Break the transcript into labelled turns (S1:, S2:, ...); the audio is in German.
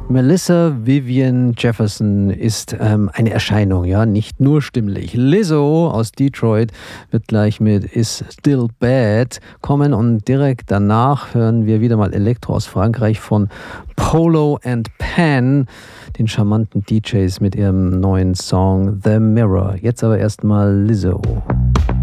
S1: Melissa Vivian Jefferson ist eine Erscheinung, ja, nicht nur stimmlich. Lizzo aus Detroit wird gleich mit Is Still Bad kommen und direkt danach hören wir wieder mal Elektro aus Frankreich von Polo and Pan, den charmanten DJs mit ihrem neuen Song The Mirror. Jetzt aber erstmal Lizzo.